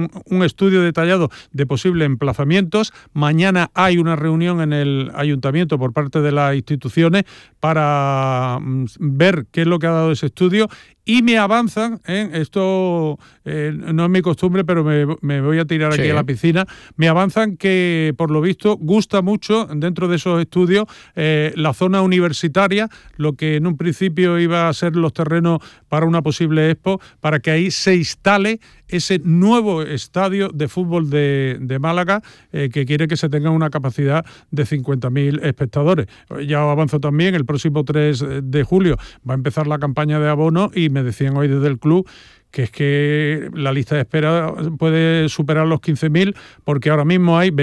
un estudio detallado de posibles emplazamientos. Mañana hay una reunión en el ayuntamiento por parte de las instituciones para ver qué es lo que ha dado ese estudio. Y me avanzan, esto no es mi costumbre, pero me voy a tirar aquí a la piscina, me avanzan que, por lo visto, gusta mucho dentro de esos estudios la zona universitaria, lo que en un principio iba a ser los terrenos para una posible expo, para que ahí se instale ese nuevo estadio de fútbol de Málaga, que quiere que se tenga una capacidad de 50.000 espectadores. Ya avanzo también, el próximo 3 de julio va a empezar la campaña de abono y me decían hoy desde el club que es que la lista de espera puede superar los 15.000, porque ahora mismo hay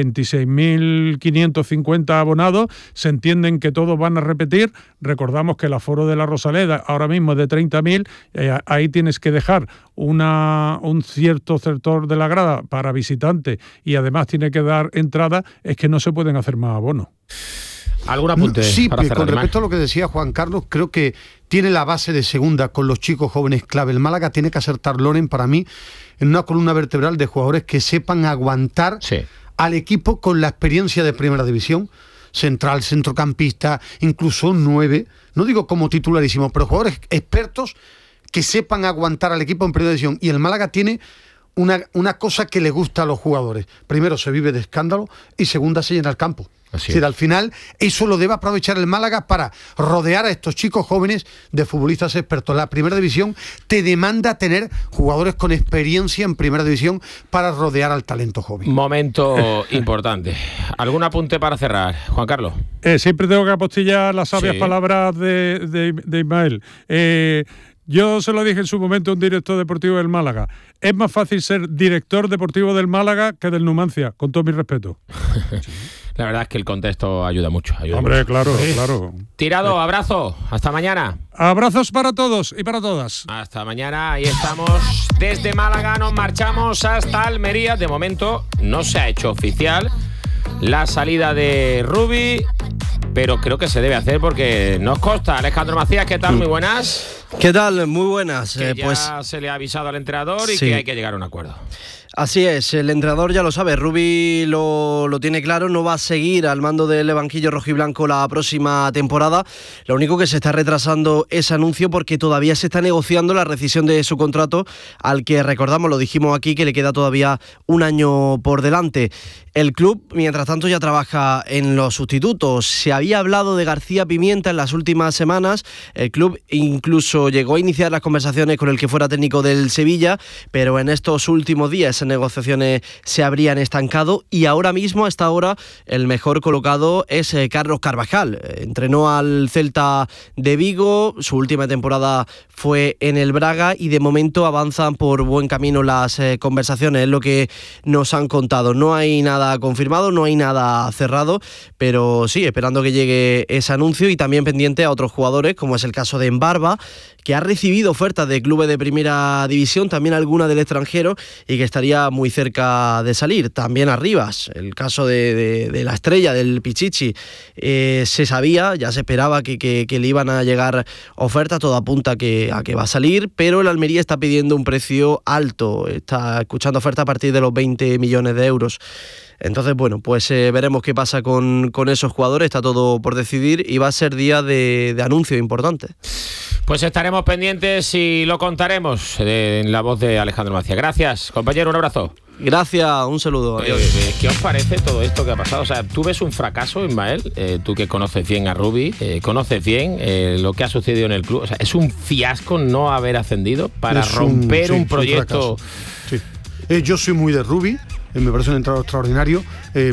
26.550 abonados, se entienden que todos van a repetir. Recordamos que el aforo de la Rosaleda ahora mismo es de 30.000, ahí tienes que dejar un cierto sector de la grada para visitantes y además tiene que dar entrada, es que no se pueden hacer más abonos. ¿Algún apunte? Sí, para cerrar, con respecto a lo que decía Juan Carlos, creo que tiene la base de segunda con los chicos jóvenes clave. El Málaga tiene que acertar Loren, para mí, en una columna vertebral de jugadores que sepan aguantar al equipo con la experiencia de primera división, central, centrocampista, incluso un 9, no digo como titularísimo, pero jugadores expertos que sepan aguantar al equipo en primera división. Y el Málaga tiene una cosa que le gusta a los jugadores. Primero, se vive de escándalo, y segunda, se llena el campo. Es decir, al final, eso lo debe aprovechar el Málaga para rodear a estos chicos jóvenes de futbolistas expertos. La primera división te demanda tener jugadores con experiencia en primera división para rodear al talento joven. Momento importante. ¿Algún apunte para cerrar, Juan Carlos? Siempre tengo que apostillar las sabias palabras de Ismael. Yo se lo dije en su momento a un director deportivo del Málaga. Es más fácil ser director deportivo del Málaga que del Numancia, con todo mi respeto. La verdad es que el contexto ayuda mucho. Hombre, claro. Tirado, abrazo. Hasta mañana. Abrazos para todos y para todas. Hasta mañana. Ahí estamos. Desde Málaga nos marchamos hasta Almería. De momento no se ha hecho oficial la salida de Rubi, pero creo que se debe hacer porque nos consta. Alejandro Macías, ¿qué tal? Muy buenas. ¿Qué tal? Muy buenas. Que ya se le ha avisado al entrenador y que hay que llegar a un acuerdo. Así es, el entrenador ya lo sabe, Rubi lo tiene claro, no va a seguir al mando del banquillo rojiblanco la próxima temporada. Lo único que se está retrasando ese anuncio porque todavía se está negociando la rescisión de su contrato, al que recordamos, lo dijimos aquí, que le queda todavía un año por delante. El club, mientras tanto, ya trabaja en los sustitutos. Se había hablado de García Pimienta en las últimas semanas. El club incluso llegó a iniciar las conversaciones con el que fuera técnico del Sevilla, pero en estos últimos días esas negociaciones se habrían estancado y ahora mismo, hasta ahora, el mejor colocado es Carlos Carvajal. Entrenó al Celta de Vigo, su última temporada fue en el Braga y de momento avanzan por buen camino las conversaciones, es lo que nos han contado. No hay nada confirmado, no hay nada cerrado, pero sí, esperando que llegue ese anuncio y también pendiente a otros jugadores, como es el caso de Embarba, que ha recibido ofertas de clubes de primera división, también alguna del extranjero, y que estaría muy cerca de salir. También a Rivas, el caso de la estrella, del Pichichi, se sabía, ya se esperaba que le iban a llegar ofertas, todo apunta a que va a salir, pero el Almería está pidiendo un precio alto, está escuchando ofertas a partir de los 20 millones de euros. Entonces, bueno, pues veremos qué pasa con esos jugadores, está todo por decidir y va a ser día de anuncio importante. Pues estaremos pendientes y lo contaremos en la voz de Alejandro Macías. Gracias, compañero, un abrazo. Gracias, un saludo. Adiós. ¿Qué os parece todo esto que ha pasado? O sea, ¿tú ves un fracaso, Ismael? Tú que conoces bien a Rubi, conoces bien lo que ha sucedido en el club. O sea, ¿es un fiasco no haber ascendido para romper un proyecto? Yo soy muy de Rubi. Me parece un entrenador extraordinario.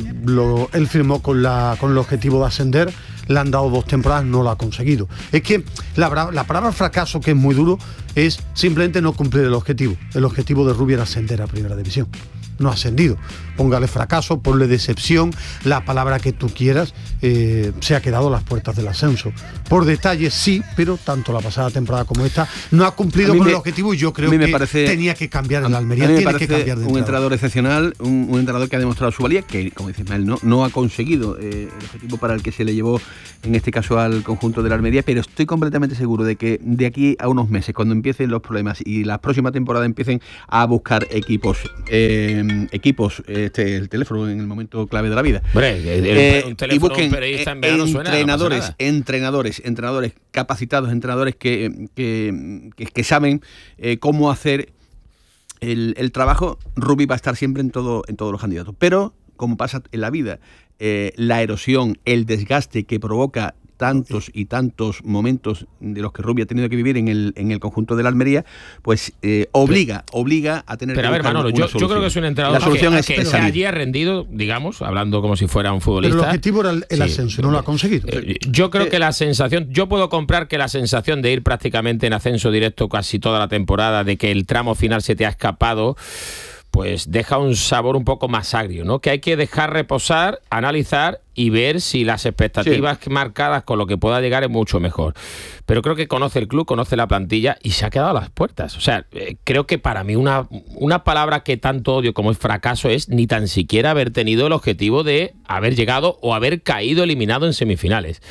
Él firmó con el objetivo de ascender. Le han dado 2 temporadas, no lo ha conseguido. Es que la palabra fracaso, que es muy duro, es simplemente no cumplir el objetivo. El objetivo de Rubi era ascender a primera división. no ha ascendido. Póngale fracaso, ponle decepción, la palabra que tú quieras, se ha quedado a las puertas del ascenso. Por detalles sí, pero tanto la pasada temporada como esta no ha cumplido con el objetivo, y yo creo que tenía que cambiar en la Almería. Tiene que cambiar de un entrenador excepcional, un entrenador que ha demostrado su valía, que, como dice Ismael, no ha conseguido el objetivo para el que se le llevó, en este caso al conjunto de la Almería, pero estoy completamente seguro de que de aquí a unos meses, cuando empiecen los problemas y la próxima temporada empiecen a buscar equipos, el teléfono en el momento clave de la vida. Un teléfono, y busquen un periodista en verano entrenadores capacitados, entrenadores que saben cómo hacer el trabajo. Rubí va a estar siempre en todos los candidatos. Pero, como pasa en la vida, la erosión, el desgaste que provoca tantos y tantos momentos de los que Rubí ha tenido que vivir en el conjunto de la Almería, pues obliga a tener. Pero a ver, Manolo, yo creo que es un entrenador que allí ha rendido, digamos, hablando como si fuera un futbolista. Pero el objetivo era el ascenso, no lo ha conseguido. Yo creo que la sensación, yo puedo comprar que la sensación de ir prácticamente en ascenso directo casi toda la temporada, de que el tramo final se te ha escapado, pues deja un sabor un poco más agrio, ¿no? Que hay que dejar reposar, analizar y ver si las expectativas marcadas con lo que pueda llegar es mucho mejor. Pero creo que conoce el club, conoce la plantilla y se ha quedado a las puertas. O sea, creo que para mí una palabra que tanto odio como es fracaso es ni tan siquiera haber tenido el objetivo de haber llegado o haber caído eliminado en semifinales.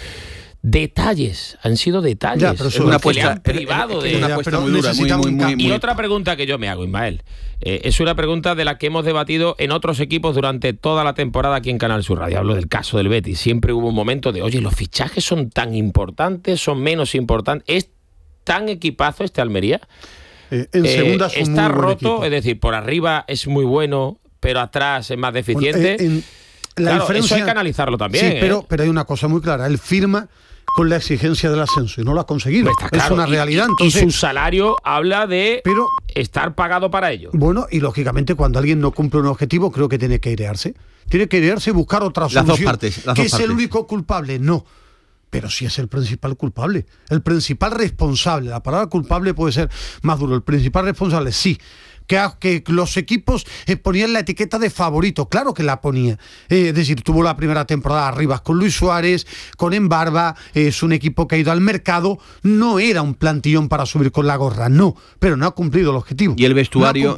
Detalles, han sido detalles. Ya, pero es una apuesta privado de una apuesta muy dura, muy. Y otra pregunta que yo me hago, Ismael, es una pregunta de la que hemos debatido en otros equipos durante toda la temporada aquí en Canal Sur Radio. Hablo del caso del Betis. Siempre hubo un momento de, oye, los fichajes son tan importantes, son menos importantes. ¿Es tan equipazo este Almería? En segunda son está muy buen roto, equipo. es decir, por arriba es muy bueno, pero atrás es más deficiente. Bueno, la claro, diferencia, eso hay que analizarlo también. Sí, pero hay una cosa muy clara. Él firma con la exigencia del ascenso y no lo ha conseguido. Está claro. Es una realidad. Entonces, y su salario habla de estar pagado para ello. Bueno, y lógicamente cuando alguien no cumple un objetivo, creo que tiene que airearse. Tiene que airearse y buscar otra solución. Las dos partes. ¿Que es el único culpable? No. Pero sí es el principal culpable. El principal responsable. La palabra culpable puede ser más duro. El principal responsable, sí. Que los equipos ponían la etiqueta de favorito, claro que la ponía. Es decir, tuvo la primera temporada arriba con Luis Suárez, con Embarba, es un equipo que ha ido al mercado, no era un plantillón para subir con la gorra, no, pero no ha cumplido el objetivo. Y el vestuario,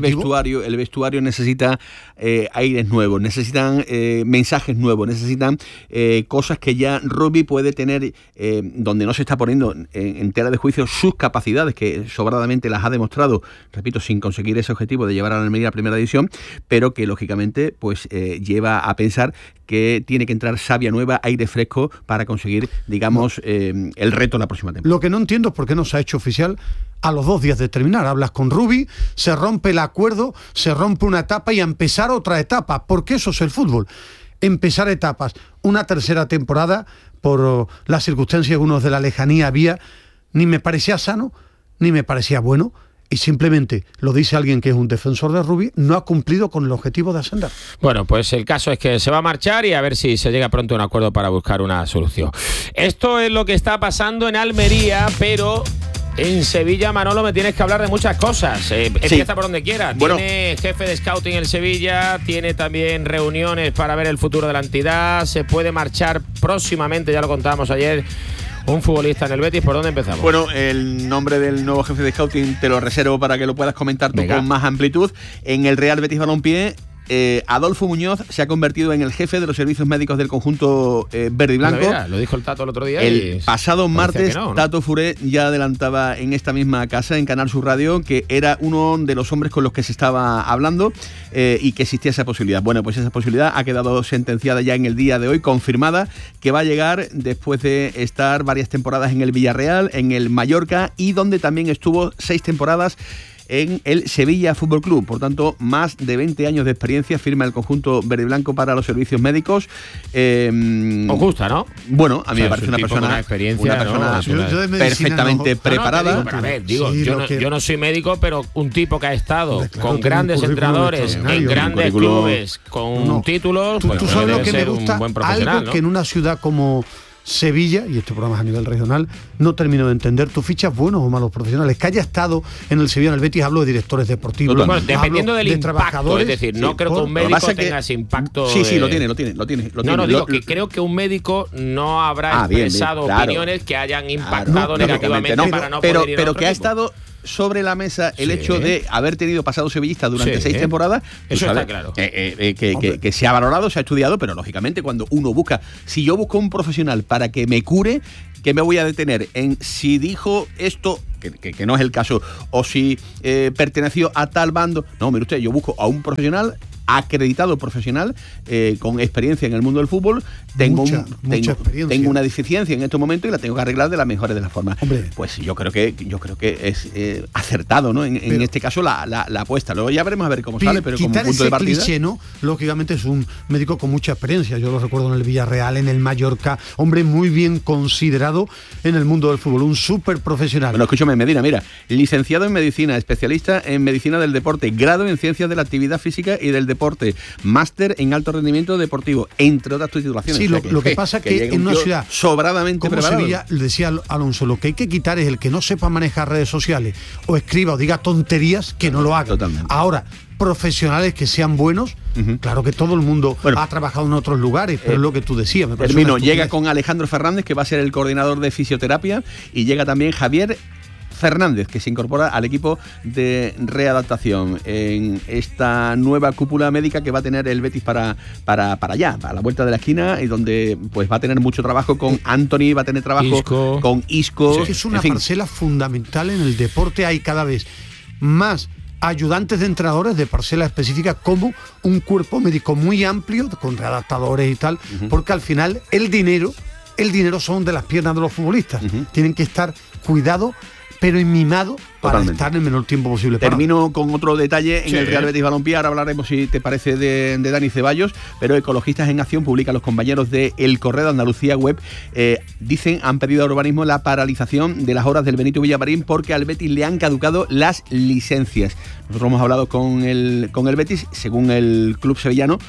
el vestuario necesita aires nuevos, necesitan mensajes nuevos, necesitan cosas que ya Rubí puede tener, donde no se está poniendo en tela de juicio sus capacidades, que sobradamente las ha demostrado, repito, sin conseguir ese objetivo de llevar a la Almería a primera división, pero que lógicamente pues lleva a pensar que tiene que entrar savia nueva, aire fresco para conseguir, digamos, el reto la próxima temporada. Lo que no entiendo es por qué no se ha hecho oficial a los 2 días de terminar. Hablas con Rubí, se rompe el acuerdo, se rompe una etapa y a empezar otra etapa, porque eso es el fútbol. Empezar etapas. Una tercera temporada, por las circunstancias que unos de la lejanía había, ni me parecía sano, ni me parecía bueno. Y simplemente lo dice alguien que es un defensor de Rubí, no ha cumplido con el objetivo de ascender. Bueno, pues el caso es que se va a marchar y a ver si se llega pronto a un acuerdo para buscar una solución. Esto es lo que está pasando en Almería, pero en Sevilla, Manolo, me tienes que hablar de muchas cosas. Empieza por donde quiera. Bueno. Tiene jefe de scouting en Sevilla, tiene también reuniones para ver el futuro de la entidad, se puede marchar próximamente, ya lo contábamos ayer, un futbolista en el Betis. ¿Por dónde empezamos? Bueno, el nombre del nuevo jefe de scouting te lo reservo para que lo puedas comentar tú con más amplitud. En el Real Betis Balompié, Adolfo Muñoz se ha convertido en el jefe de los servicios médicos del conjunto verde y blanco. Mira, lo dijo el Tato el otro día. El pasado martes, ¿no? Tato Furé ya adelantaba en esta misma casa, en Canal Sur Radio, que era uno de los hombres con los que se estaba hablando y que existía esa posibilidad. Bueno, pues esa posibilidad ha quedado sentenciada ya en el día de hoy, confirmada, que va a llegar después de estar varias temporadas en el Villarreal, en el Mallorca y donde también estuvo 6 temporadas en el Sevilla Fútbol Club. Por tanto, más de 20 años de experiencia firma el conjunto verde y blanco para los servicios médicos. Os gusta, ¿no? Bueno, a mí me parece una persona perfectamente preparada. Yo no soy médico, pero un tipo que ha estado con grandes entrenadores en grandes clubes con títulos, tú sabes lo que me gusta, un buen profesional, algo ¿no? que en una ciudad como Sevilla, y este programa es a nivel regional, no termino de entender, ¿tú fichas buenos o malos profesionales? Que haya estado en el Sevilla, en el Betis, hablo de directores deportivos. Bueno, dependiendo del impacto, trabajadores. Es decir, no creo que un médico tenga ese impacto. Sí, lo tiene. No, digo que creo que un médico no habrá expresado opiniones que hayan impactado negativamente para no poder ir pero a otro que ha equipo. estado sobre la mesa el hecho de haber tenido pasado sevillista durante 6 temporadas. Eso está claro. Que se ha valorado, se ha estudiado, pero lógicamente cuando uno busca, si yo busco un profesional para que me cure, ¿qué me voy a detener en si dijo esto, que no es el caso, o si perteneció a tal bando? No, mire usted, yo busco a un profesional acreditado profesional con experiencia en el mundo del fútbol. Tengo una deficiencia en estos momentos y la tengo que arreglar de la mejor de las formas. Hombre. Pues yo creo que es acertado, ¿no? En este caso la apuesta. Luego ya veremos a ver cómo sale, pero como punto de partida. Cliché, ¿no? Lógicamente es un médico con mucha experiencia. Yo lo recuerdo en el Villarreal, en el Mallorca, hombre muy bien considerado en el mundo del fútbol, un súper profesional. Bueno, escúchame, Medina, mira, licenciado en medicina, especialista en medicina del deporte, grado en ciencias de la actividad física y del deporte, máster en alto rendimiento deportivo, entre otras titulaciones. Sí, lo que pasa es que en una ciudad sobradamente como preparado. Sevilla, decía Alonso, lo que hay que quitar es el que no sepa manejar redes sociales o escriba o diga tonterías, que no lo haga. Totalmente. Ahora, profesionales que sean buenos, claro que todo el mundo ha trabajado en otros lugares, pero es lo que tú decías. Termino, llega con Alejandro Fernández, que va a ser el coordinador de fisioterapia, y llega también Javier Fernández, que se incorpora al equipo de readaptación en esta nueva cúpula médica que va a tener el Betis para allá, a la vuelta de la esquina, y donde pues va a tener mucho trabajo con Anthony, va a tener trabajo con Isco. Es una parcela fundamental en el deporte. Hay cada vez más ayudantes de entrenadores de parcela específica, como un cuerpo médico muy amplio con readaptadores y tal, porque al final el dinero son de las piernas de los futbolistas. Tienen que estar cuidados, pero mimado para estar en el menor tiempo posible. Termino con otro detalle en el Real Betis Balompié. Ahora hablaremos, si te parece, de Dani Ceballos, pero Ecologistas en Acción publica, los compañeros de El Correo de Andalucía Web, han pedido al urbanismo la paralización de las obras del Benito Villamarín porque al Betis le han caducado las licencias. Nosotros hemos hablado con el Betis, según el club sevillano,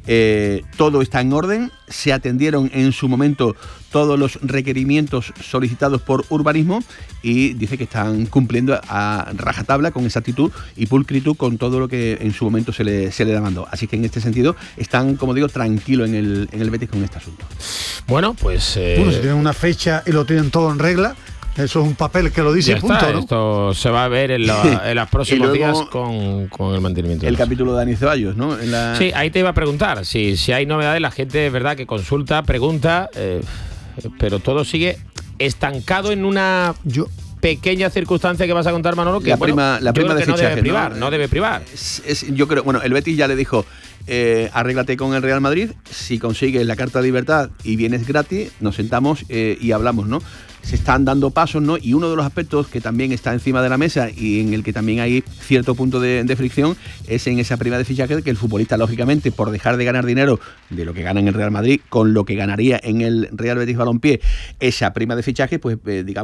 todo está en orden, se atendieron en su momento todos los requerimientos solicitados por urbanismo y dice que están cumpliendo a rajatabla, con exactitud y pulcritud, con todo lo que en su momento se le demandó. Así que en este sentido están, como digo, tranquilos en el Betis con este asunto. Bueno, pues si tienen una fecha y lo tienen todo en regla, eso es un papel que lo dice y punto, ¿no? Esto se va a ver en los próximos días con el mantenimiento. El capítulo de Dani Ceballos, ¿no? Sí, ahí te iba a preguntar. Si hay novedades, la gente es verdad que consulta, pregunta, pero todo sigue estancado en una pequeña circunstancia que vas a contar, Manolo, que la prima de fichaje, no debe privar. Yo creo, el Betis ya le dijo, arréglate con el Real Madrid, si consigues la carta de libertad y vienes gratis, nos sentamos y hablamos, ¿no? Se están dando pasos, ¿no? Y uno de los aspectos que también está encima de la mesa y en el que también hay cierto punto de fricción es en esa prima de fichaje, que el futbolista, lógicamente, por dejar de ganar dinero de lo que gana en el Real Madrid con lo que ganaría en el Real Betis Balompié, esa prima de fichaje, pues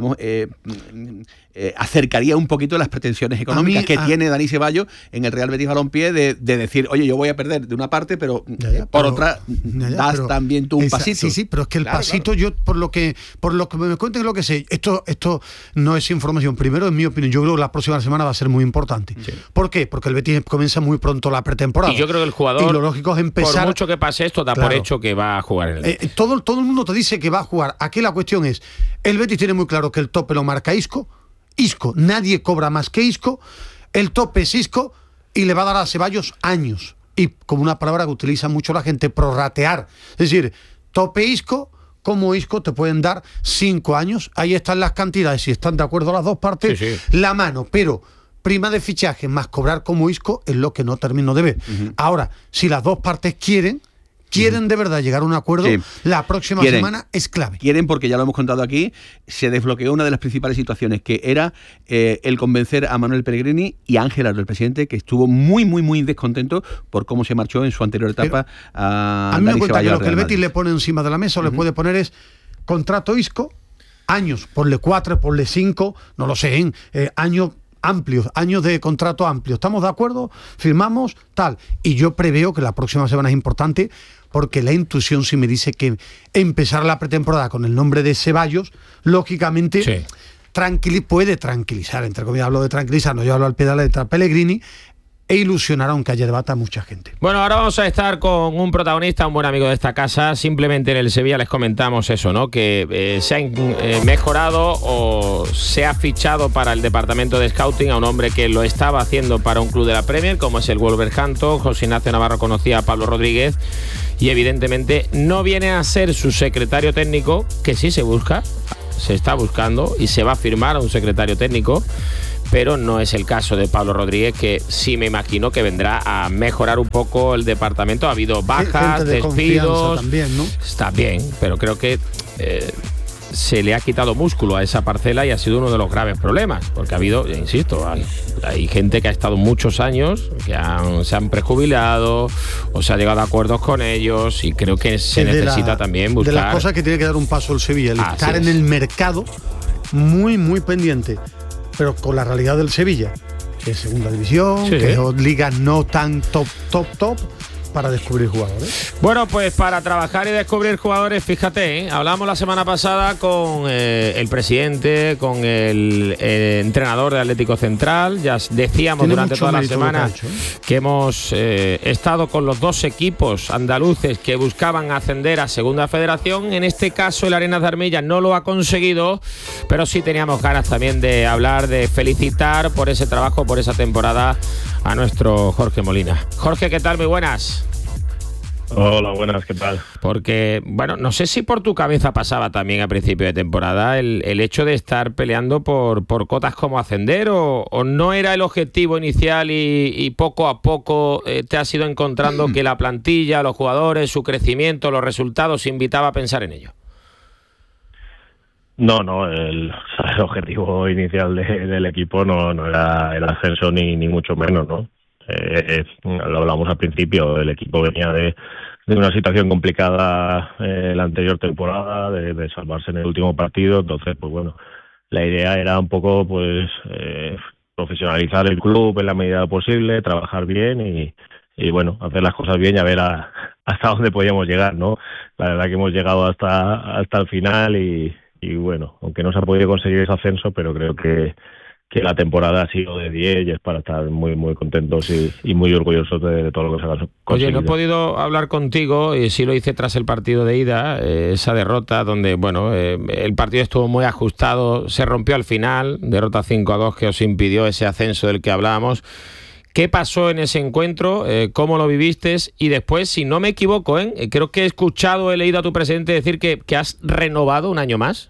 acercaría un poquito las pretensiones económicas que tiene Dani Ceballos en el Real Betis Balompié de decir, oye, yo voy a perder de una parte, pero por otra das también tú un pasito. Sí, pero es que el pasito, yo por lo que me cuenten, lo que sé, esto no es información. Primero, en mi opinión, yo creo que la próxima semana va a ser muy importante. Sí. ¿Por qué? Porque el Betis comienza muy pronto la pretemporada. Y yo creo que el jugador, y lo lógico es empezar, por mucho que pase esto, da por hecho que va a jugar en el Betis. Todo el mundo te dice que va a jugar. Aquí la cuestión es, el Betis tiene muy claro que el tope lo marca Isco, nadie cobra más que Isco, el tope es Isco y le va a dar a Ceballos años. Y como una palabra que utiliza mucho la gente, prorratear. Es decir, tope Isco, como Isco te pueden dar 5 años. Ahí están las cantidades, si están de acuerdo las dos partes, la mano. Pero prima de fichaje más cobrar como Isco es lo que no termino de ver. Ahora, si las dos partes quieren de verdad llegar a un acuerdo, la próxima semana es clave. Quieren, porque ya lo hemos contado aquí, se desbloqueó una de las principales situaciones, que era el convencer a Manuel Pellegrini y a Ángel Aro, el presidente, que estuvo muy, muy, muy descontento por cómo se marchó en su anterior etapa. A mí me cuenta que lo que el Betis le pone encima de la mesa o le puede poner es contrato Isco, años, ponle 4, ponle 5, no lo sé, años amplios, años de contrato amplios. ¿Estamos de acuerdo? ¿Firmamos? Tal. Y yo preveo que la próxima semana es importante, porque la intuición sí me dice que empezar la pretemporada con el nombre de Ceballos, lógicamente, sí, puede tranquilizar, entre comillas, hablo de tranquilizar, no, yo hablo al pie de la letra, Pellegrini, e ilusionar, aunque haya debate, a mucha gente. Bueno, ahora vamos a estar con un protagonista, un buen amigo de esta casa. Simplemente en el Sevilla les comentamos eso, ¿no? Que se ha mejorado o se ha fichado para el departamento de scouting a un hombre que lo estaba haciendo para un club de la Premier, como es el Wolverhampton. José Ignacio Navarro conocía a Pablo Rodríguez y evidentemente no viene a ser su secretario técnico, que sí se está buscando y se va a firmar a un secretario técnico, pero no es el caso de Pablo Rodríguez, que sí me imagino que vendrá a mejorar un poco el departamento. Ha habido bajas, despidos también, ¿no? Está bien, pero creo que se le ha quitado músculo a esa parcela y ha sido uno de los graves problemas, porque ha habido, insisto, hay gente que ha estado muchos años, que se han prejubilado o se ha llegado a acuerdos con ellos, y creo que se necesita también buscar... De las cosas que tiene que dar un paso el Sevilla, el estar en el mercado muy, muy pendiente, pero con la realidad del Sevilla, que es segunda división, sí, que es ligas no tan top, para descubrir jugadores. Bueno, pues para trabajar y descubrir jugadores, fíjate, hablamos la semana pasada con el presidente, con el entrenador de Atlético Central. Ya decíamos durante toda la semana que hemos estado con los dos equipos andaluces que buscaban ascender a Segunda Federación. En este caso el Arenas de Armilla no lo ha conseguido, pero sí teníamos ganas también de hablar, de felicitar por ese trabajo, por esa temporada a nuestro Jorge Molina. Jorge, ¿qué tal? Muy buenas. Hola, buenas, ¿qué tal? Porque, bueno, no sé si por tu cabeza pasaba también a principio de temporada el hecho de estar peleando por cotas como ascender, o no era el objetivo inicial y poco a poco te has ido encontrando que la plantilla, los jugadores, su crecimiento, los resultados invitaba a pensar en ello. No, el objetivo inicial del equipo no era el ascenso ni mucho menos, ¿no? Lo hablamos al principio, el equipo venía de una situación complicada la anterior temporada, de salvarse en el último partido. Entonces, pues bueno, la idea era un poco pues profesionalizar el club en la medida posible, trabajar bien y bueno, hacer las cosas bien y a ver hasta dónde podíamos llegar, ¿no? La verdad que hemos llegado hasta el final y bueno, aunque no se ha podido conseguir ese ascenso, pero creo que la temporada ha sido de 10 y es para estar muy muy contentos y muy orgullosos de todo lo que se ha conseguido. Oye, no he podido hablar contigo, y sí lo hice tras el partido de ida, esa derrota donde, bueno, el partido estuvo muy ajustado, se rompió al final, derrota 5-2 que os impidió ese ascenso del que hablábamos. ¿Qué pasó en ese encuentro? ¿Cómo lo viviste? Y después, si no me equivoco, creo que he leído a tu presidente decir que has renovado un año más.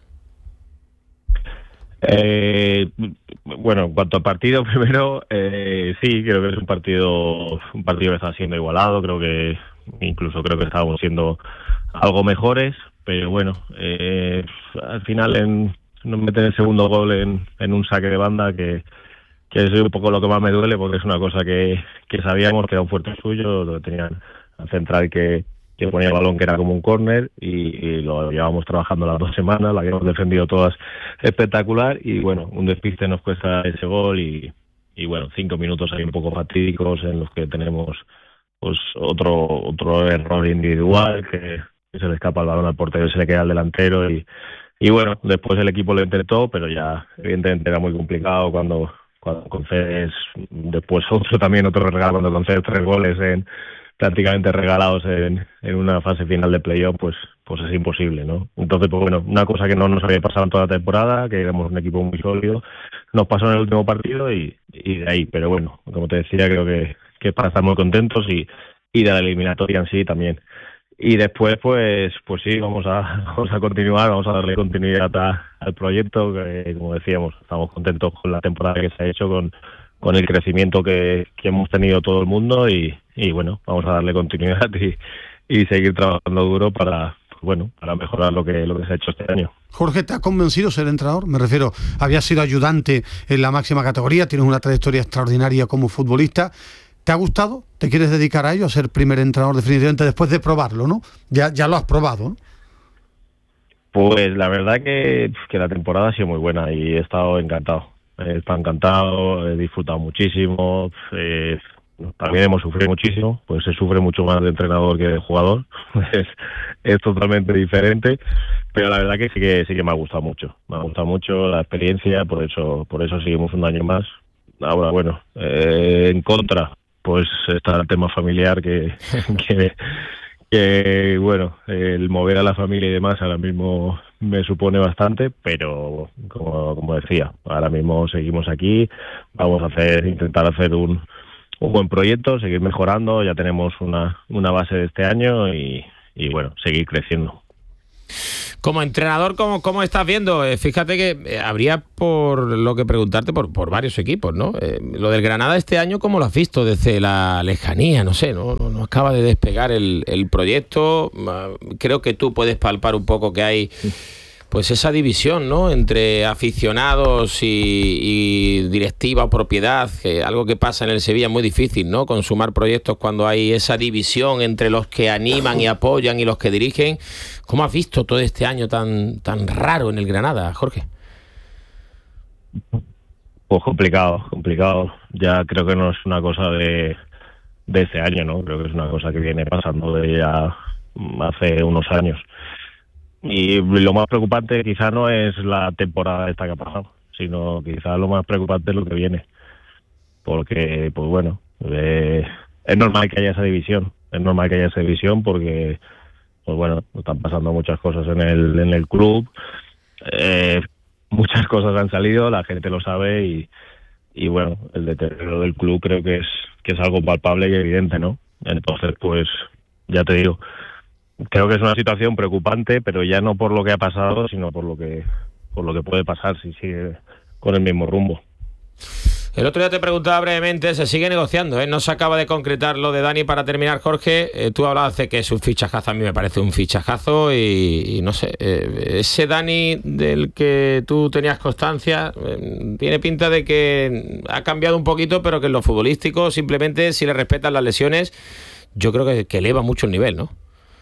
Bueno, en cuanto al partido, primero, sí, creo que es un partido que está siendo igualado. Creo que estábamos siendo algo mejores, pero bueno, al final nos meten el segundo gol en un saque de banda que es un poco lo que más me duele, porque es una cosa que sabíamos que era un fuerte suyo, lo tenían al central que ponía el balón, que era como un córner, y lo llevábamos trabajando las 2 semanas, la habíamos defendido todas espectacular, y bueno, un despiste nos cuesta ese gol y bueno, 5 minutos ahí un poco fatídicos en los que tenemos pues otro error individual, que se le escapa el balón al portero y se le queda al delantero, y bueno, después el equipo lo intentó, pero ya evidentemente era muy complicado cuando concedes después otro regalo, cuando concedes 3 goles prácticamente regalados en una fase final de playoff, pues es imposible, ¿no? Entonces, pues bueno, una cosa que no nos había pasado en toda la temporada, que éramos un equipo muy sólido, nos pasó en el último partido y de ahí, pero bueno, como te decía, creo que es para estar muy contentos y de la eliminatoria en sí también. Y después, pues sí, vamos a continuar, vamos a darle continuidad al proyecto, que como decíamos, estamos contentos con la temporada que se ha hecho, con el crecimiento que hemos tenido todo el mundo y bueno, vamos a darle continuidad y seguir trabajando duro para mejorar lo que se ha hecho este año. Jorge, ¿te ha convencido ser entrenador? Me refiero, habías sido ayudante en la máxima categoría, tienes una trayectoria extraordinaria como futbolista. ¿Te ha gustado? ¿Te quieres dedicar a ello, a ser primer entrenador definitivamente después de probarlo, no? Ya lo has probado, ¿no? Pues la verdad que la temporada ha sido muy buena y he estado encantado. está encantado, he disfrutado muchísimo, también hemos sufrido muchísimo, pues se sufre mucho más de entrenador que de jugador, es totalmente diferente, pero la verdad que sí que me ha gustado mucho la experiencia, por eso seguimos un año más. Ahora, bueno, en contra, pues está el tema familiar que bueno, el mover a la familia y demás ahora mismo me supone bastante, pero como decía, ahora mismo seguimos aquí, vamos a intentar hacer un buen proyecto, seguir mejorando, ya tenemos una base de este año y bueno, seguir creciendo. Como entrenador, ¿cómo estás viendo? Fíjate que habría por lo que preguntarte por varios equipos, ¿no? Lo del Granada este año, ¿cómo lo has visto desde la lejanía? No sé, no acaba de despegar el proyecto. Creo que tú puedes palpar un poco que hay pues esa división, ¿no? Entre aficionados y directiva o propiedad, que algo que pasa en el Sevilla es muy difícil, ¿no? Consumar proyectos cuando hay esa división entre los que animan y apoyan y los que dirigen. ¿Cómo has visto todo este año tan raro en el Granada, Jorge? Pues complicado. Ya creo que no es una cosa de este año, ¿no? Creo que es una cosa que viene pasando de ya hace unos años. Y lo más preocupante quizá no es la temporada esta que ha pasado, sino quizá lo más preocupante es lo que viene. Porque, pues bueno, es normal que haya esa división. Porque, pues bueno, están pasando muchas cosas en el club. Muchas cosas han salido, la gente lo sabe y bueno, el deterioro del club creo que es algo palpable y evidente, ¿no? Entonces, pues, ya te digo, creo que es una situación preocupante, pero ya no por lo que ha pasado, sino por lo que puede pasar si sigue con el mismo rumbo. El otro día te preguntaba brevemente, se sigue negociando, ¿eh? No se acaba de concretar lo de Dani. Para terminar, Jorge, tú hablabas de que es un fichajazo, a mí me parece un fichajazo y no sé, ese Dani del que tú tenías constancia, tiene pinta de que ha cambiado un poquito, pero que en lo futbolístico, simplemente si le respetan las lesiones, yo creo que eleva mucho el nivel, ¿no?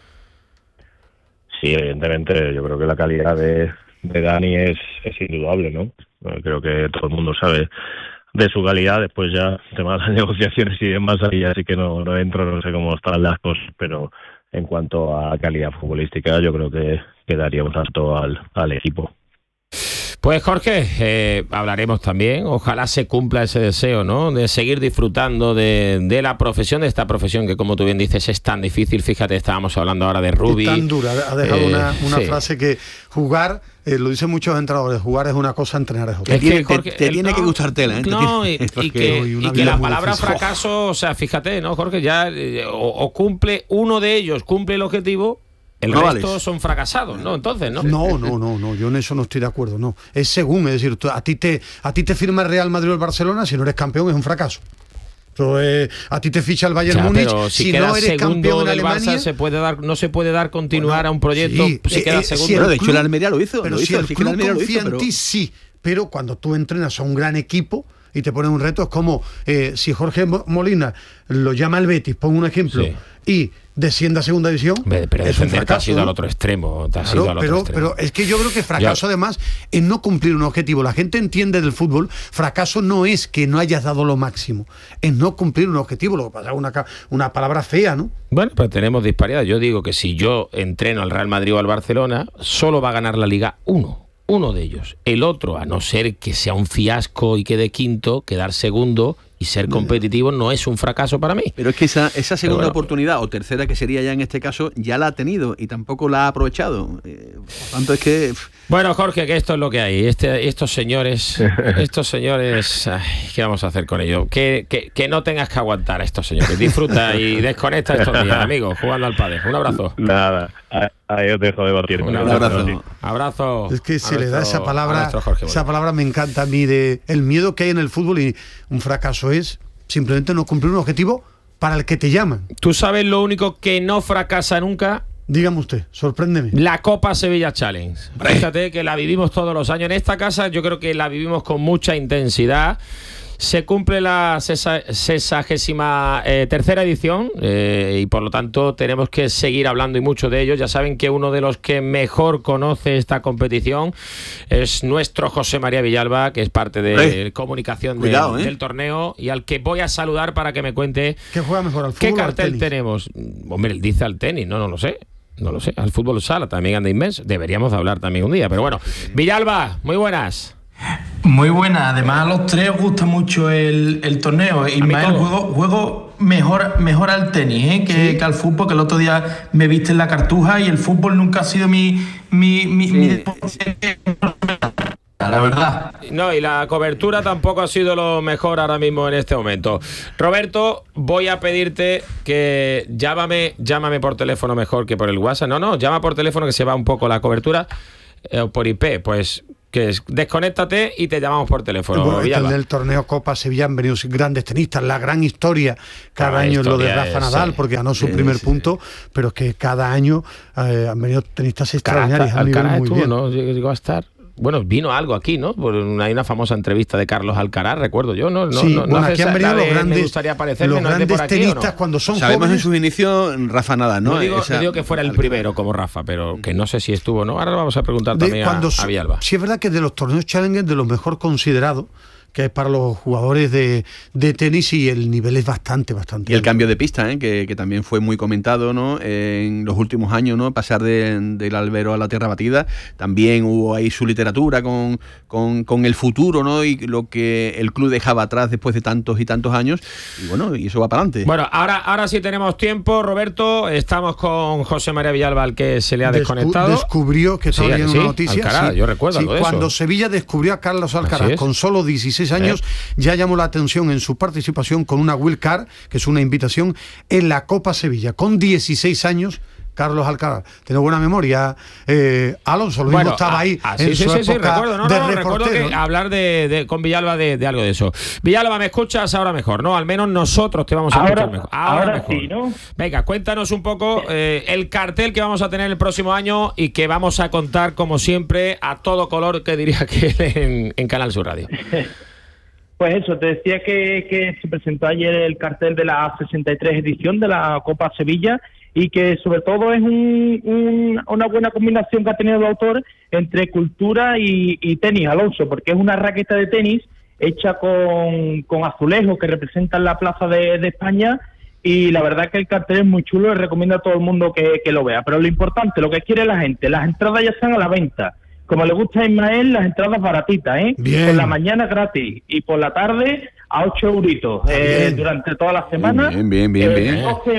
Sí, evidentemente, yo creo que la calidad de Dani es indudable, ¿no? Creo que todo el mundo sabe de su calidad. Después ya temas de las negociaciones y demás, ahí así que no entro, no sé cómo están las cosas, pero en cuanto a calidad futbolística yo creo que daría un salto al equipo. Pues Jorge, hablaremos también, ojalá se cumpla ese deseo, ¿no? De seguir disfrutando de la profesión, de esta profesión que, como tú bien dices, es tan difícil. Fíjate, estábamos hablando ahora de Rubi. Es tan dura, ha dejado una sí. Frase que jugar, lo dicen muchos entrenadores, jugar es una cosa, entrenar es otra. Es que, Jorge, te tiene que gustar tela, ¿eh? No, y que la palabra fracaso, o sea, fíjate, ¿no, Jorge? Ya o cumple uno de ellos, cumple el objetivo. El resto son fracasados, ¿no? Entonces, ¿no? No, yo en eso no estoy de acuerdo, no. Es según, es decir, a ti te firma el Real Madrid o el Barcelona, si no eres campeón es un fracaso. Pero, a ti te ficha el Bayern Múnich, si no eres campeón en Alemania, Barça, no se puede dar continuar a un proyecto si quedas segundo. De hecho, el Almería lo hizo. Pero si el club confía en ti, sí. Pero cuando tú entrenas a un gran equipo y te ponen un reto, es como si Jorge Molina lo llama el Betis, pongo un ejemplo, y desciende a segunda división. Pero defenderte ha sido al otro extremo. Pero es que yo creo que fracaso además es no cumplir un objetivo. La gente entiende del fútbol, fracaso no es que no hayas dado lo máximo, es no cumplir un objetivo. Lo que pasa es una palabra fea, ¿no? Bueno, pues tenemos disparidad. Yo digo que si yo entreno al Real Madrid o al Barcelona, solo va a ganar la Liga uno de ellos. El otro, a no ser que sea un fiasco y quede quinto, quedar segundo y ser competitivo no es un fracaso para mí. Pero es que esa segunda oportunidad, o tercera que sería ya en este caso, ya la ha tenido y tampoco la ha aprovechado. Por tanto, es que... Bueno, Jorge, que esto es lo que hay. Estos señores, ¿qué vamos a hacer con ellos? Que no tengas que aguantar a estos señores. Disfruta y desconecta estos días, amigos, jugando al pádel. Un abrazo. Nada, ahí os dejo debatir. Un abrazo. Es que se le da esa palabra, esa palabra me encanta a mí, de el miedo que hay en el fútbol, y un fracaso es simplemente no cumplir un objetivo para el que te llaman. ¿Tú sabes lo único que no fracasa nunca? Dígame usted, sorpréndeme. La Copa Sevilla Challenge. Fíjate que la vivimos todos los años. En esta casa yo creo que la vivimos con mucha intensidad. se cumple la 63ª edición y por lo tanto tenemos que seguir hablando y mucho de ello. Ya saben que uno de los que mejor conoce esta competición es nuestro José María Villalba, que es parte de comunicación del torneo y al que voy a saludar para que me cuente ¿qué juega mejor, al fútbol qué cartel tenemos. Hombre, él dice al tenis, no lo sé. No lo sé, al fútbol sala también anda inmenso. Deberíamos hablar también un día, pero bueno. Villalba, muy buenas. Muy buenas, además a los tres os gusta mucho el torneo. Ismael, juego mejor al tenis que al fútbol, que el otro día me viste en la Cartuja y el fútbol nunca ha sido mi deporte, la verdad. No, y la cobertura tampoco ha sido lo mejor ahora mismo en este momento. Roberto, voy a pedirte que llámame por teléfono mejor que por el WhatsApp. No, llama por teléfono que se va un poco la cobertura, por IP, pues que desconéctate y te llamamos por teléfono. Bueno, en el torneo Copa Sevilla han venido grandes tenistas, la gran historia cada año es lo de Rafa Nadal, porque ganó su primer punto, pero es que cada año han venido tenistas extraordinarios. Alcaraz estuvo, ¿no? Llegó a estar. Bueno, vino algo aquí, ¿no? Hay una famosa entrevista de Carlos Alcaraz, recuerdo yo, ¿no? Bueno, aquí han venido los grandes, me gustaría parecerme, los grandes aquí, tenistas, ¿no? Cuando son Sabemos jóvenes. En sus inicios Rafa Nadal, ¿no? No digo que fuera el primero como Rafa, pero que no sé si estuvo, ¿no? Ahora lo vamos a preguntar también a Villalba. Sí, es verdad que de los torneos Challenger, de los mejor considerados, que es para los jugadores de tenis, y el nivel es bastante. Y el cambio de pista, que también fue muy comentado, ¿no? En los últimos años, ¿no? Pasar del albero a la tierra batida. También hubo ahí su literatura con el futuro, ¿no? Y lo que el club dejaba atrás después de tantos y tantos años. Y bueno, y eso va para adelante. Bueno, ahora sí tenemos tiempo, Roberto. Estamos con José María Villalba, al que se le ha desconectado. Descubrió, que estaba viendo una noticia. Alcaraz, yo recuerdo algo de eso. Cuando Sevilla descubrió a Carlos Alcaraz con solo 16 años, ya llamó la atención en su participación con una Wild Card, que es una invitación en la Copa Sevilla. Con 16 años, Carlos Alcaraz. Tiene buena memoria. Alonso, lo mismo estaba ahí en su época recuerdo, recuerdo que hablar con Villalba de algo de eso. Villalba, ¿me escuchas ahora mejor? No, al menos nosotros te vamos a escuchar mejor. Ahora mejor. Sí, ¿no? Venga, cuéntanos un poco el cartel que vamos a tener el próximo año y que vamos a contar, como siempre, a todo color, que diría que en Canal Sur Radio. Pues eso, te decía que se presentó ayer el cartel de la 63 edición de la Copa Sevilla y que sobre todo es una buena combinación que ha tenido el autor entre cultura y tenis, Alonso, porque es una raqueta de tenis hecha con azulejos que representan la plaza de España, y la verdad que el cartel es muy chulo y recomiendo a todo el mundo que lo vea. Pero lo importante, lo que quiere la gente, las entradas ya están a la venta. Como le gusta a Ismael, las entradas baratitas, Bien. Por la mañana gratis y por la tarde a 8 euritos durante toda la semana. Bien. 12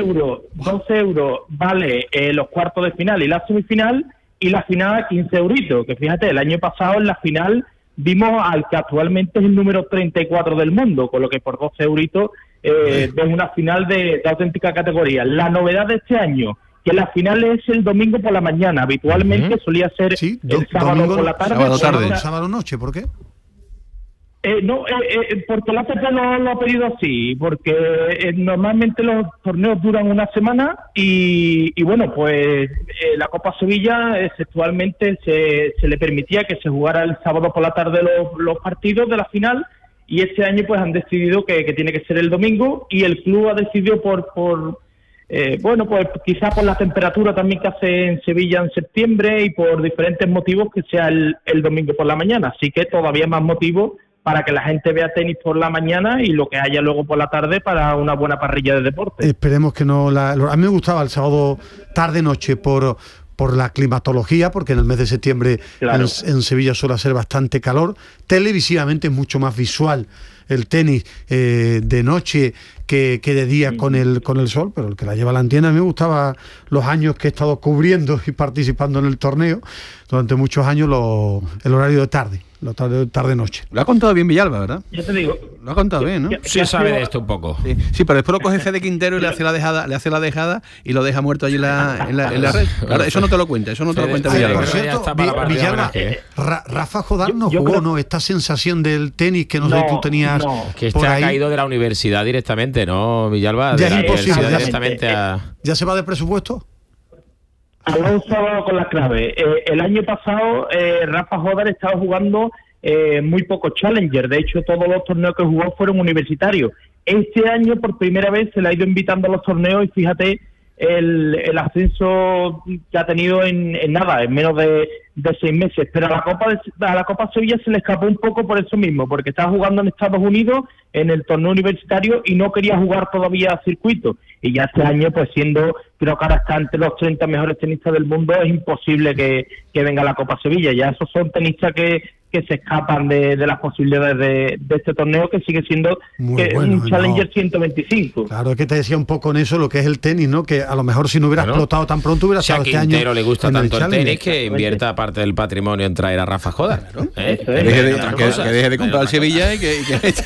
euros vale los cuartos de final y la semifinal, y la final a 15 euritos. Que fíjate, el año pasado en la final vimos al que actualmente es el número 34 del mundo, con lo que por 12 euritos ves una final de auténtica categoría. La novedad de este año, que la final es el domingo por la mañana. Habitualmente solía ser el sábado por la tarde. Sábado noche, ¿por qué? Porque la FP lo ha pedido así, porque normalmente los torneos duran una semana y bueno, pues la Copa Sevilla exceptualmente se le permitía que se jugara el sábado por la tarde los partidos de la final, y este año pues han decidido que tiene que ser el domingo, y el club ha decidido pues quizás por la temperatura también que hace en Sevilla en septiembre y por diferentes motivos, que sea el domingo por la mañana. Así que todavía más motivo para que la gente vea tenis por la mañana y lo que haya luego por la tarde para una buena parrilla de deporte. Esperemos que no... A mí me gustaba el sábado tarde-noche por la climatología, porque en el mes de septiembre en Sevilla suele hacer bastante calor. Televisivamente es mucho más visual el tenis de noche que de día con el sol, pero el que la lleva la entienda. A mí me gustaba los años que he estado cubriendo y participando en el torneo, durante muchos años el horario de tarde. La tarde-noche. Lo ha contado bien Villalba, ¿verdad? Ya te digo. Lo ha contado bien, ¿no? Sí, sabe de esto un poco. Sí, pero después lo coge Fede Quintero y le hace la dejada y lo deja muerto allí en la red. Claro, eso no te lo cuenta, Villalba. Por cierto, Villalba, Rafa Jodar no jugó, ¿no? Esta sensación del tenis que no sé si tú tenías. Que ha caído de la universidad directamente, ¿no, Villalba? Ya es imposible. Directamente ¿Ya se va de presupuesto? Alonso con las claves. El año pasado Rafa Jodar estaba jugando muy poco Challenger. De hecho, todos los torneos que jugó fueron universitarios. Este año, por primera vez, se le ha ido invitando a los torneos y fíjate el ascenso que ha tenido en nada, en menos de 6 meses. Pero a la Copa Sevilla se le escapó un poco por eso mismo, porque estaba jugando en Estados Unidos en el torneo universitario y no quería jugar todavía a circuito. Y ya este año, pues siendo, creo que ahora está entre los 30 mejores tenistas del mundo, es imposible que venga a la Copa Sevilla. Ya esos son tenistas que se escapan de las posibilidades de este torneo, que sigue siendo un Challenger 125. Claro, es que te decía un poco en eso lo que es el tenis, ¿no? Que a lo mejor si no hubiera explotado tan pronto hubiera estado este año. Si a Quintero le gusta tanto el tenis que invierta parte del patrimonio en traer a Rafa Jodar, ¿no? Que deje de comprar el Sevilla y que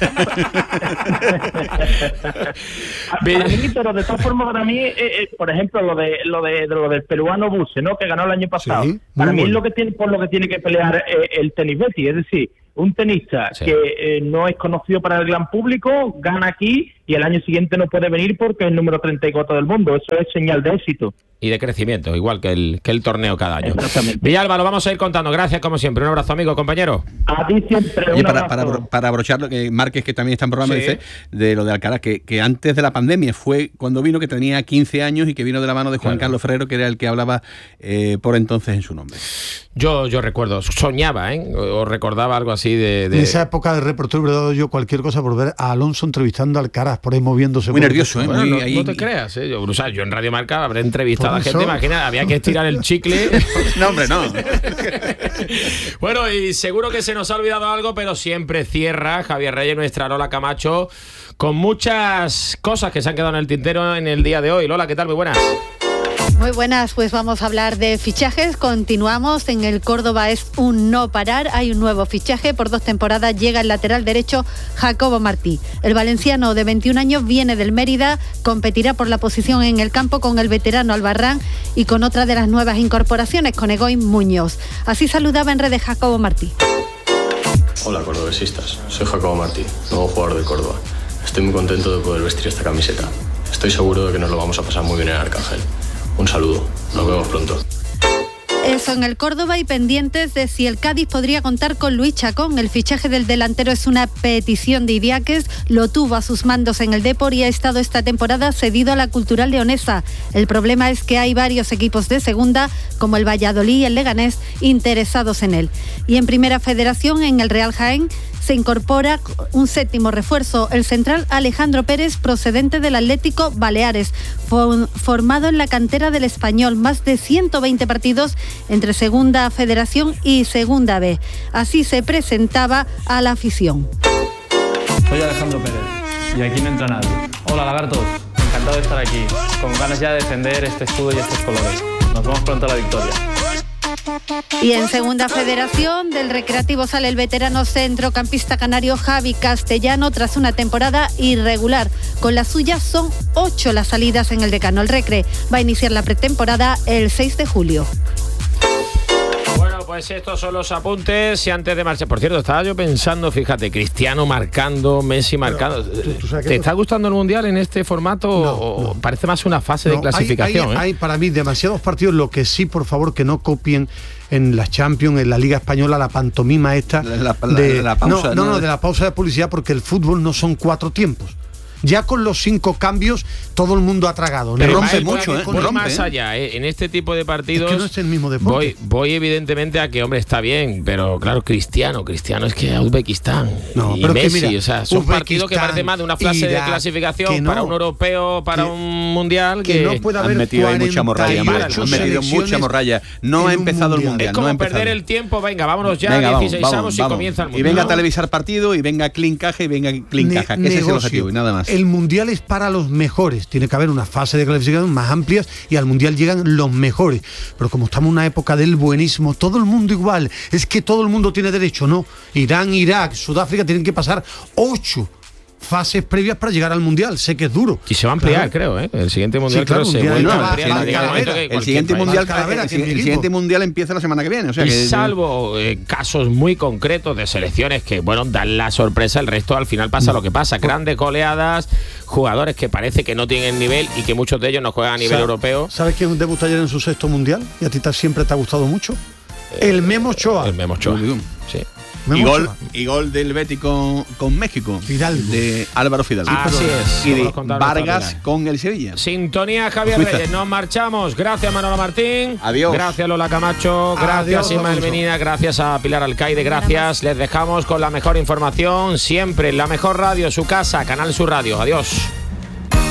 para mí, pero de todas formas, para mí, por ejemplo, lo del peruano Buse, ¿no? Que ganó el año pasado. Sí, para mí es lo que tiene que pelear el tenis Betty. Es decir, un tenista que no es conocido para el gran público, gana aquí y el año siguiente no puede venir porque es el número 34 del mundo. Eso es señal de éxito. Y de crecimiento, igual que el torneo cada año. Villalba, lo vamos a ir contando. Gracias, como siempre. Un abrazo, amigo, compañero. A ti siempre. Oye, para abrochar lo que Márquez, que también está en programa, dice de lo de Alcaraz, que antes de la pandemia fue cuando vino, que tenía 15 años y que vino de la mano de Juan Carlos Ferrero, que era el que hablaba por entonces en su nombre. Yo recuerdo, soñaba, o recordaba algo así de... En esa época de reportero hubiera dado yo cualquier cosa por ver a Alonso entrevistando a Alcaraz, por ahí moviéndose. Muy nervioso, bueno, no te creas, Yo en Radio Marca habré entrevistado a gente, imagina, había que estirar el chicle. No, hombre, no. Bueno, y seguro que se nos ha olvidado algo, pero siempre cierra Javier Reyes, nuestra Lola Camacho, con muchas cosas que se han quedado en el tintero en el día de hoy. Lola, ¿qué tal? Muy buenas. Muy buenas, pues vamos a hablar de fichajes. Continuamos, en el Córdoba es un no parar. Hay un nuevo fichaje, por 2 temporadas llega el lateral derecho Jacobo Martí. El valenciano de 21 años viene del Mérida, competirá por la posición en el campo con el veterano Albarrán y con otra de las nuevas incorporaciones, con Egoin Muñoz. Así saludaba en redes Jacobo Martí. Hola cordobesistas, soy Jacobo Martí, nuevo jugador del Córdoba. Estoy muy contento de poder vestir esta camiseta. Estoy seguro de que nos lo vamos a pasar muy bien en Arcángel. Un saludo, nos vemos pronto. Eso en el Córdoba, y pendientes de si el Cádiz podría contar con Luis Chacón. El fichaje del delantero es una petición de Idiáquez, lo tuvo a sus mandos en el Depor y ha estado esta temporada cedido a la Cultural Leonesa. El problema es que hay varios equipos de segunda, como el Valladolid y el Leganés, interesados en él. Y en Primera Federación, en el Real Jaén, se incorpora un 7º refuerzo, el central Alejandro Pérez, procedente del Atlético Baleares, formado en la cantera del Español, más de 120 partidos entre Segunda Federación y Segunda B. Así se presentaba a la afición. Soy Alejandro Pérez y aquí no entra nadie. Hola lagartos, encantado de estar aquí, con ganas ya de defender este escudo y estos colores. Nos vemos pronto a la victoria. Y en Segunda Federación, del Recreativo sale el veterano centrocampista canario Javi Castellano tras una temporada irregular. Con la suya son 8 las salidas en el Decano. El Recre va a iniciar la pretemporada el 6 de julio. Bueno, pues estos son los apuntes y antes de marchar. Por cierto, estaba yo pensando, fíjate, Cristiano marcando, Messi marcando. ¿Te está gustando el Mundial en este formato o parece más una fase de clasificación? Hay para mí demasiados partidos. Lo que sí, por favor, que no copien en la Champions, en la Liga Española, la pantomima esta de la pausa. No, de la pausa de publicidad, porque el fútbol no son 4 tiempos. Ya con los 5 cambios todo el mundo ha tragado. Pero rompe mucho, rompe más allá, en este tipo de partidos. Es que no es el mismo deporte. Voy evidentemente a que, hombre, está bien, pero claro, Cristiano es que a Uzbekistán y pero Messi, mira, o sea, son partidos que parece más de una fase de clasificación para un europeo, para un mundial que no puede haber. Han metido ahí mucha morralla, han metido mucha morralla. No ha empezado el mundial. Es como perder el tiempo. Venga, vámonos ya, 16avos y comienza el mundial. Y venga a televisar partido y venga clincaje y venga clincaja. Ese es el objetivo y nada más. El mundial es para los mejores. Tiene que haber una fase de clasificación más amplias y al mundial llegan los mejores. Pero como estamos en una época del buenismo, todo el mundo igual. Es que todo el mundo tiene derecho, ¿no? Irán, Irak, Sudáfrica tienen que pasar 8 fases previas para llegar al mundial. Sé que es duro. Y se va a ampliar, creo, ¿eh? El siguiente mundial creo se vuelve a ampliar. El siguiente mundial empieza la semana que viene. O sea, y salvo casos muy concretos de selecciones que, bueno, dan la sorpresa, el resto al final pasa lo que pasa. Grandes goleadas, jugadores que parece que no tienen nivel y que muchos de ellos no juegan a nivel europeo. ¿Sabes quién debutó ayer en su 6º mundial? Y a ti siempre te ha gustado mucho. El Memo Ochoa. El Memo Ochoa. Sí. Y gol del Betis con México. Fidalgo. De Álvaro Fidalgo. Así es. Y de Vargas con el Sevilla. Sintonía Javier Reyes. Nos marchamos. Gracias Manolo Martín. Adiós. Gracias Lola Camacho. Gracias Ismael Menina. Gracias a Pilar Alcaide. Gracias. Les dejamos con la mejor información siempre. La mejor radio, su casa, Canal Sur Radio. Adiós.